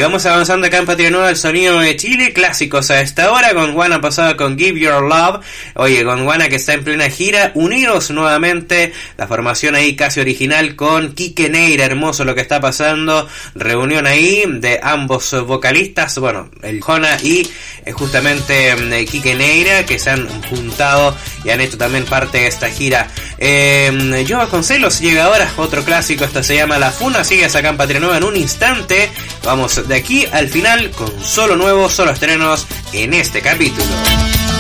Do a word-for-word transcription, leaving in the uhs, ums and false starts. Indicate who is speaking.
Speaker 1: vamos avanzando acá en Patria Nueva, el sonido de Chile, clásicos a esta hora. Gondwana pasaba con Give Your Love. Oye, Gondwana que está en plena gira, unidos nuevamente, la formación ahí casi original con Quique Neira, hermoso lo que está pasando, reunión ahí de ambos vocalistas, bueno, el Jona y eh, justamente eh, Quique Neira, que se han juntado y han hecho también parte de esta gira. Eh, Joe Vasconcelos llega ahora, otro clásico, esta se llama La Funa, sigues acá en Patria Nueva en un instante. Vamos de aquí al final con solo nuevos, solo estrenos en este capítulo.